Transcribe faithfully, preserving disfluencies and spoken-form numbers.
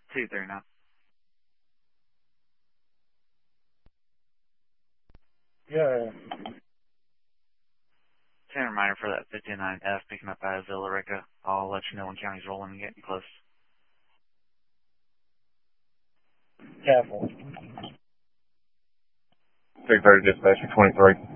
two three nine. Yeah. Send a reminder for that fifty-nine F picking up out of Villa Rica. I'll let you know when county's rolling and getting close. Careful. three thirty dispatcher twenty-three.